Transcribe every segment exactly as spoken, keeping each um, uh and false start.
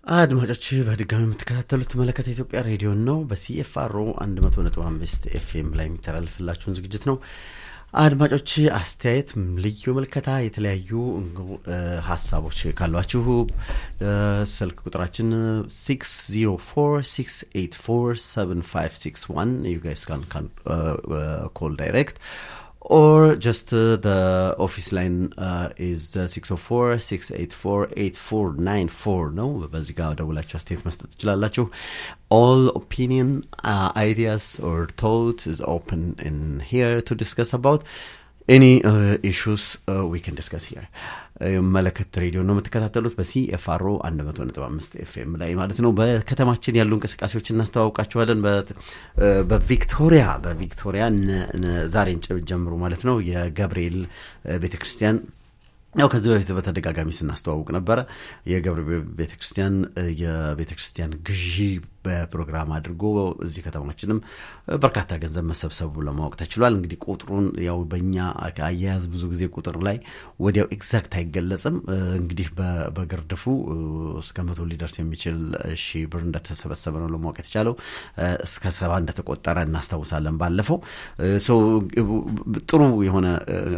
አድማጮች በድጋሚ የምትከታተሉት መለከት ኢትዮጵያ ሬዲዮ ነው በሲኤፍአርኦ one hundred point five ኤፍኤም ላይ የሚተላለፍላችሁን ዝግጅት ነው። አድማጮች አስተያየት ልዩ መልከታ የተለያዩ ሐሳቦች ካሏችሁ ስልክ ቁጥራችን six zero four six eight four seven five six one you guys can, can uh, uh, call direct or just uh, the office line uh, is uh, six zero four six eight four eight four nine four no በዚህ ጋር ደውላችሁ አስተያየት መስጠት ትችላላችሁ. All opinion uh, ideas or thoughts is open in here to discuss about any uh, issues uh, we can discuss here. መለከት ሬዲዮ ነው የምትከታተሉት በሲኤፍአርኦ one hundred point five ኤፍኤም ላይ ማለት ነው። በከተማችን ያሉ እንቅስቃሴዎችን እናስተዋውቃችኋለን። በቪክቶሪያ በቪክቶሪያ ዛሬን ጀምሮ ማለት ነው የገብርኤል ቤተክርስቲያን ያው ከዚህ በፊት በተደጋጋሚ ስናስተዋውቅ ነበር። የገብርኤል ቤተክርስቲያን የቤተክርስቲያን ግዢ በፕሮግራም አድርጎ እዚህ ከተማችንም በርካታ ገንዘብ መሰብሰቡ ለማወቅ ተችሏል። እንግዲህ ቁጥሩን ያው በእኛ አያያዝ ብዙ ጊዜ ቁጥር ላይ ወዲያው ኤግዛክት አይገለጽም። እንግዲህ በግርድፉ እስከ መቶ ሊደርስ የሚችል ሺህ ብር እንደተሰበሰበ ነው ለማወቅ የተቻለው። እስከ ሰባ እንደተቆጠረ እናስታውሳለን ባለፈው። ሶ ጥሩ የሆነ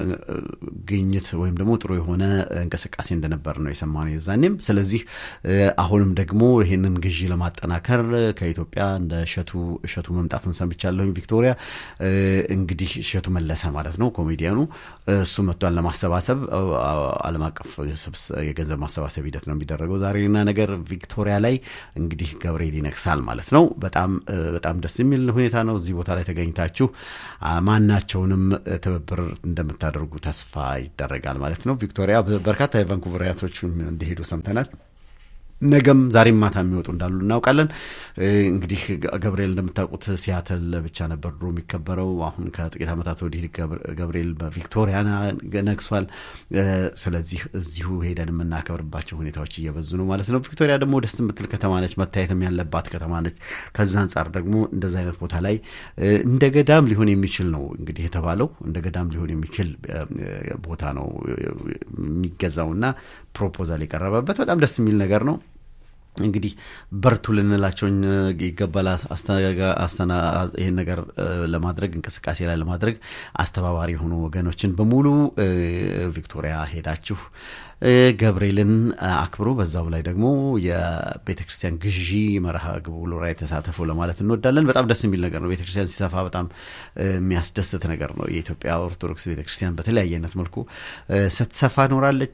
ግኝት ወይም ደግሞ ጥሩ የሆነ እንቅስቃሴ እንደነበር ነው የሰማነው የዛኔም። ስለዚህ አሁንም ደግሞ ይሄንን ግዢ ለማጠናከር ከኢትዮጵያ እንደ ሸቱ ሸቱ መምጣቱን ሰምቻለሁ። ቪክቶሪያ እንግዲህ ሸቱ መለሰ ማለት ነው ኮሜዲያኑ እሱ መጥቷል ለማሰባሰብ ዓለም አቀፍ የገንዘብ ማሰባሰብ ሂደት ነው የሚደረገው ዛሬና ነገር ቪክቶሪያ ላይ እንግዲህ ገብርኤል ይነክሳል ማለት ነው። በጣም በጣም ደስ የሚል ሁኔታ ነው። እዚህ ቦታ ላይ ተገኝታችሁ ማናቸውንም ትብብር እንደምታደርጉ ተስፋ ይደረጋል ማለት ነው። ቪክቶሪያ በርካታ የቫንኩቨሪያቶች እንደሄዱ ሰምተናል። ነገም ዛሬም ማታ የሚወጡ እንዳሉ እናውቃለን። እንግዲህ ገብርኤል እንደምታውቁት ሲያትል ብቻ ነበር ድሮ የሚከበረው። አሁን ከጥቂት ዓመታት ወዲህ ገብርኤል በቪክቶሪያ ነግሷል። ስለዚህ እዚሁ ሄደን የምናከብርባቸው ሁኔታዎች እየበዙ ነው ማለት ነው። ቪክቶሪያ ደግሞ ደስ የምትል ከተማ ነች፣ መታየትም ያለባት ከተማ ነች። ከዛ አንፃር ደግሞ እንደዛ አይነት ቦታ ላይ እንደ ገዳም ሊሆን የሚችል ነው እንግዲህ የተባለው እንደ ገዳም ሊሆን የሚችል ቦታ ነው የሚገዛውና ፕሮፖዛል የቀረበበት በጣም ደስ የሚል ነገር ነው። እንግዲህ በርቱ ልንላቸው ይገባል። አስተናጋጋ አስተና ይሄን ነገር ለማድረግ እንቅስቃሴ ላይ ለማድረግ አስተባባሪ ሆኖ ወገኖችን በሙሉ ቪክቶሪያ ሄዳችሁ ገብርኤልን አክብሩ። በዛው ላይ ደግሞ የቤተክርስቲያን ግዢ መርሃ ግብሩ ላይ ተሳተፉ ለማለት እንወዳለን። በጣም ደስ የሚል ነገር ነው። ቤተክርስቲያን ሲሰፋ በጣም የሚያስደስት ነገር ነው። የኢትዮጵያ ኦርቶዶክስ ቤተክርስቲያን በተለያየ አይነት መልኩ ስትሰፋ ኖራለች።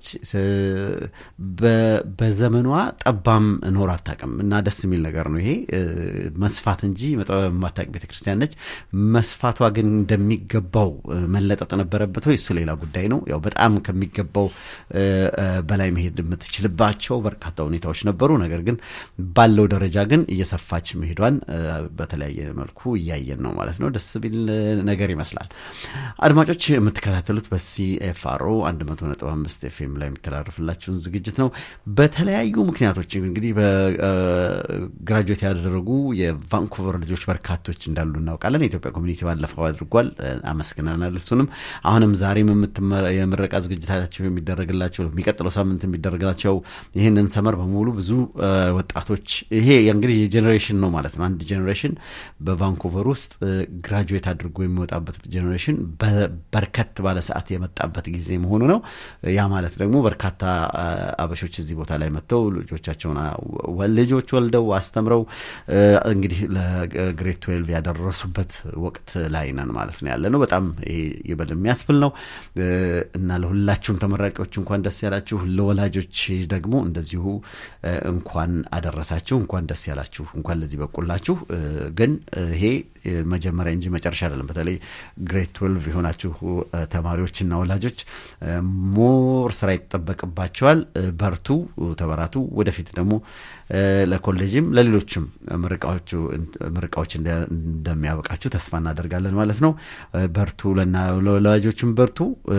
በዘመኗ ጠባም ኖር አታውቅም እና ደስ የሚል ነገር ነው። ይሄ መስፋት እንጂ መጠበብ ማታውቅ ቤተክርስቲያን ነች። መስፋቷ ግን እንደሚገባው መለጠጥ ነበረበት ወይ እሱ ሌላ ጉዳይ ነው። ያው በጣም ከሚገባው በላይ መሄድ የምትችልባቸው በርካታ ሁኔታዎች ነበሩ። ነገር ግን ባለው ደረጃ ግን እየሰፋች መሄዷን በተለያየ መልኩ እያየን ነው ማለት ነው። ደስ ቢል ነገር ይመስላል። አድማጮች የምትከታተሉት በሲኤፍአርኦ one hundred point five ኤፍኤም ላይ የሚተላለፍላችሁን ዝግጅት ነው። በተለያዩ ምክንያቶች እንግዲህ በግራጁዌት ያደረጉ የቫንኩቨር ልጆች በርካቶች እንዳሉ እናውቃለን። የኢትዮጵያ ኮሚኒቲ ባለፈው አድርጓል፣ አመስግነናል። እሱንም አሁንም ዛሬም የምረቃ ዝግጅታቸው የሚደረግላቸው የሚቀጥለው ሳምንት የሚደረግላቸው ይሄንን ሰመር በሙሉ ብዙ ወጣቶች ይሄ እንግዲህ የጄነሬሽን ነው ማለት ነው። አንድ ጄነሬሽን በቫንኩቨር ውስጥ ግራጁዌት አድርጎ የሚወጣበት ጄነሬሽን በርከት ባለ ሰዓት የመጣበት ጊዜ መሆኑ ነው። ያ ማለት ደግሞ በርካታ አበሾች እዚህ ቦታ ላይ መጥተው ልጆቻቸውን ወልጆች ወልደው አስተምረው እንግዲህ ለግሬድ twelve ያደረሱበት ወቅት ላይ ነን ማለት ነው ያለነው። በጣም ይሄ ይበል የሚያስብል ነው እና ለሁላችሁም ተመራቂዎች እንኳን ደስ ያላችሁ፣ ለወላጆች ደግሞ እንደዚሁ እንኳን አደረሳችሁ፣ እንኳን ደስ ያላችሁ፣ እንኳን ለዚህ በቁላችሁ። ግን ይሄ መጀመሪያ እንጂ መጨረሻ አይደለም። በተለይ ግሬድ twelve የሆናችሁ ተማሪዎችና ወላጆች ሞር ስራ ይተጠበቅባቸዋል። በርቱ፣ ተበራቱ። ወደፊት ደግሞ ለኮሌጅም ለሌሎችም ምርቃዎች ምርቃዎች እንደሚያበቃችሁ ተስፋ እናደርጋለን ማለት ነው። በርቱ፣ ለወላጆችም በርቱ፣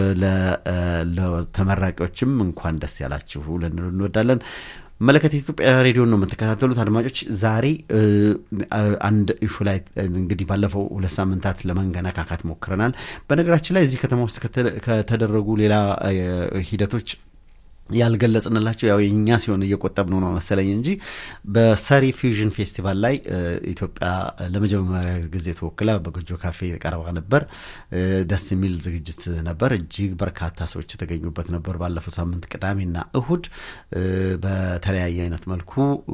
ለተመራቂዎችም እንኳን ደስ ያላችሁ ልንል እንወዳለን። መለከት ኢትዮጵያ ሬዲዮ ነው የምትከታተሉት አድማጮች። ዛሬ አንድ ኢሹ ላይ እንግዲህ ባለፈው ሁለት ሳምንታት ለማንገናካካት ሞክረናል። በነገራችን ላይ እዚህ ከተማ ውስጥ ከተደረጉ ሌላ ሂደቶች ያልገለጽንላችሁ ያው የኛ ሲሆን እየቆጠብነው ነው መሰለኝ እንጂ በሰሪ ፊውዥን ፌስቲቫል ላይ ኢትዮጵያ ለመጀመሪያ ጊዜ ተወክላ በጎጆ ካፌ ቀርባ ነበር። ደስ የሚል ዝግጅት ነበር። እጅግ በርካታ ሰዎች የተገኙበት ነበር። ባለፈው ሳምንት ቅዳሜና እሁድ በተለያየ አይነት መልኩ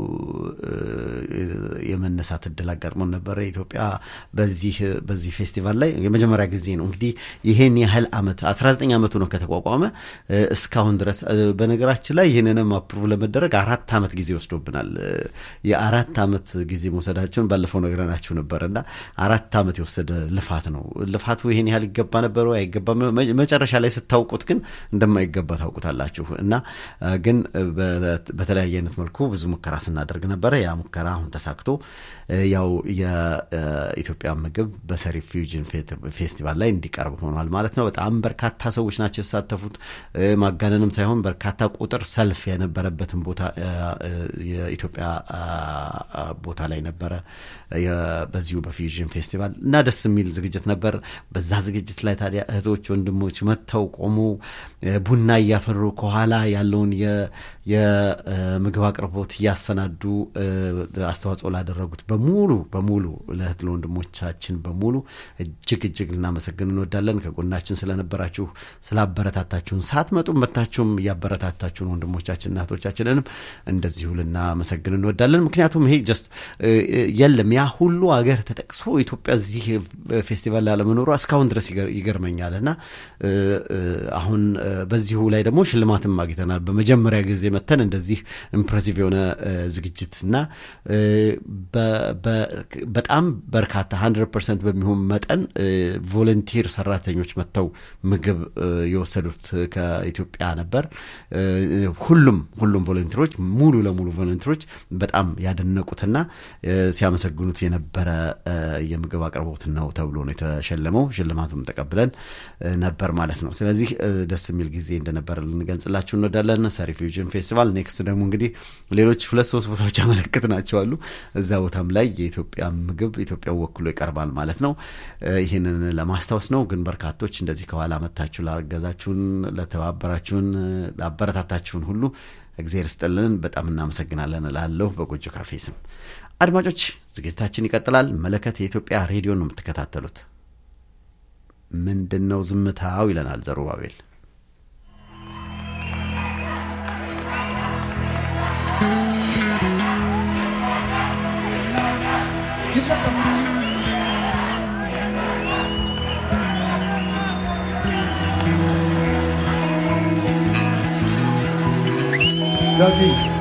የመነሳት እድል አጋጥሞን ነበር። ኢትዮጵያ በዚህ በዚህ ፌስቲቫል ላይ የመጀመሪያ ጊዜ ነው እንግዲህ ይሄን ያህል አመት አስራ ዘጠኝ አመቱ ነው ከተቋቋመ እስካሁን ድረስ በነገራችን ላይ ይሄንንም አፕሩቭ ለመደረግ አራት አመት ጊዜ ወስዶብናል። የአራት አመት ጊዜ መውሰዳቸውን ባለፈው ነገርናችሁ ነበርና አራት አመት የወሰደ ልፋት ነው። ልፋቱ ይሄን ያህል ይገባ ነበር ወይ አይገባም? መጨረሻ ላይ ስታውቁት ግን እንደማይገባ ታውቁታላችሁ። እና ግን በተለያየ አይነት መልኩ ብዙ ሙከራ ስናደርግ ነበር። ያ ሙከራ አሁን ተሳክቶ ያው የኢትዮጵያ ምግብ በሰሪ ፊውዥን ፌስቲቫል ላይ እንዲቀርብ ሆኗል ማለት ነው። በጣም በርካታ ሰዎች ናቸው የተሳተፉት። ማጋነንም ሳይሆን በርካታ ቁጥር ሰልፍ የነበረበትን ቦታ የኢትዮጵያ ቦታ ላይ ነበር በዚሁ በፊውዥን ፌስቲቫል እና ደስ የሚል ዝግጅት ነበር። በዛ ዝግጅት ላይ ታዲያ እህቶች ወንድሞች መተው ቆሙ ቡና ያፈሩ ከኋላ ያለውን የምግብ አቅርቦት ያሰናዱ አስተዋጽኦ ላደረጉት በሙሉ በሙሉ ለእህት ለወንድሞቻችን በሙሉ እጅግ እጅግ ልናመሰግን እንወዳለን። ከጎናችን ስለነበራችሁ ስላበረታታችሁን ሳትመጡ መጣችሁም ያበረታታችሁን ወንድሞቻችንና እህቶቻችንንም እንደዚሁ ልናመሰግን እንወዳለን። ምክንያቱም ይሄ ጀስት የለም ያ ሁሉ ሀገር ተጠቅሶ ኢትዮጵያ እዚህ ፌስቲቫል ላይ ለመኖሩ እስካሁን ድረስ ይገርመኛልና አሁን በዚሁ ላይ ደግሞ ሽልማትም አግኝተናል። በመጀመሪያ ጊዜ መተን እንደዚህ ኢምፕሬሲቭ የሆነ ዝግጅትና በጣም በርካታ መቶ ፐርሰንት በሚሆን መጠን ቮለንቲር ሰራተኞች መተው ምግብ የወሰዱት ከኢትዮጵያ ነበር። ሁሉም ሁሉም ቮለንቲሮች ሙሉ ለሙሉ ቮለንቲሮች በጣም ያደነቁትና ሲያመሰግኑት የነበረ የምግብ አቅርቦት ነው ተብሎ ነው የተሸለመው። ሽልማቱም ተቀብለን ነበር ማለት ነው። ስለዚህ ደስ የሚል ጊዜ እንደነበር ልንገልጽላችሁ እንወዳለን። ሰሪ ፊውዥን ፌስቲቫል ኔክስት ደግሞ እንግዲህ ሌሎች ሁለት ሶስት ቦታዎች አመለክተናቸው አሉ። እዛ ቦታም ላይ የኢትዮጵያ ምግብ ኢትዮጵያ ወክሎ ይቀርባል ማለት ነው። ይሄንን ለማስታወስ ነው። ግን በርካቶች እንደዚህ ከኋላ መታችሁ ላገዛችሁን ለተባበራችሁን አበረታታችሁን ሁሉ እግዚአብሔር ይስጥልን በጣም እናመሰግናለን እላለሁ በጎጆ ካፌ ስም። አድማጮች ዝግጅታችን ይቀጥላል። መለከት የኢትዮጵያ ሬዲዮ ነው የምትከታተሉት። ምንድነው ዝምታው ይለናል ዘሩባቤል። Davi